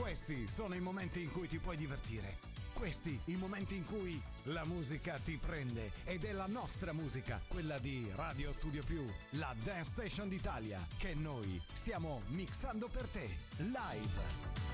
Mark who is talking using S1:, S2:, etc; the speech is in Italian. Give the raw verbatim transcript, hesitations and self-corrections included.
S1: Questi sono i momenti in cui ti puoi divertire. Questi i momenti in cui la musica ti prende ed è la nostra musica, quella di Radio Studio Più, la Dance Station d'Italia, che noi stiamo mixando per te, live.